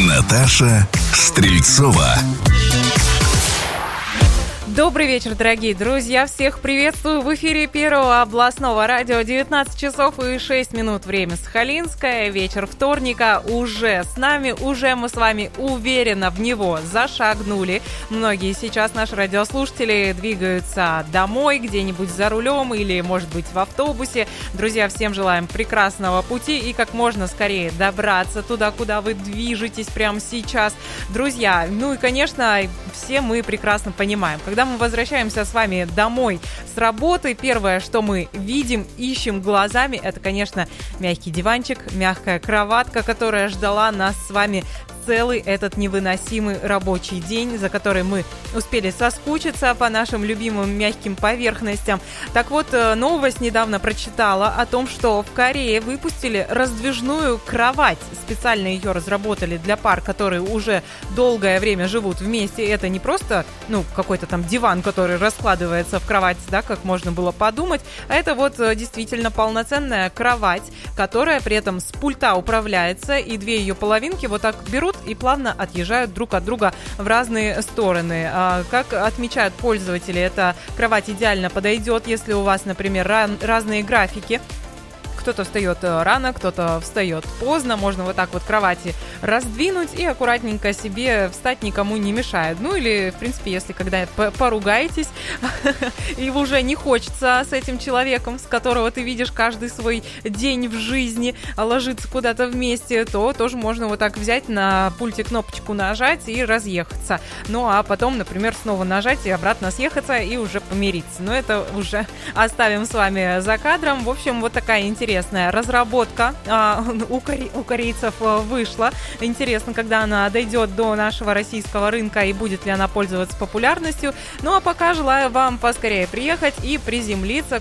Наташа Стрельцова. Добрый вечер, дорогие друзья! Всех приветствую в эфире Первого областного радио. 19 часов и 6 минут. Время Сахалинское. Вечер вторника уже с нами. Уже мы с вами уверенно в него зашагнули. Многие сейчас наши радиослушатели двигаются домой, где-нибудь за рулем или, может быть, в автобусе. Друзья, всем желаем прекрасного пути и как можно скорее добраться туда, куда вы движетесь прямо сейчас. Друзья, ну и, конечно, все мы прекрасно понимаем, когда мы возвращаемся с вами домой с работы, первое, что мы видим, ищем глазами, это, конечно, мягкий диванчик, мягкая кроватка, которая ждала нас с вами целый этот невыносимый рабочий день, за который мы успели соскучиться по нашим любимым мягким поверхностям. Так вот, новость недавно прочитала о том, что в Корее выпустили раздвижную кровать. Специально ее разработали для пар, которые уже долгое время живут вместе. Это не просто, какой-то там диван, который раскладывается в кровать, да, как можно было подумать, а это вот действительно полноценная кровать, которая при этом с пульта управляется, и две ее половинки вот так берут и плавно отъезжают друг от друга в разные стороны. Как отмечают пользователи, эта кровать идеально подойдет, если у вас, например, разные графики. Кто-то встает рано, кто-то встает поздно. Можно вот так вот кровати раздвинуть и аккуратненько себе встать, никому не мешает. Ну или, в принципе, если когда поругаетесь и уже не хочется с этим человеком, с которого ты видишь каждый свой день в жизни, ложиться куда-то вместе, то тоже можно вот так взять, на пульте кнопочку нажать и разъехаться. Ну а потом, например, снова нажать и обратно съехаться и уже помириться. Но это уже оставим с вами за кадром. В общем, вот такая интересная разработка у корейцев вышла. Интересно, когда она дойдет до нашего российского рынка и будет ли она пользоваться популярностью. Ну а пока желаю вам поскорее приехать и приземлиться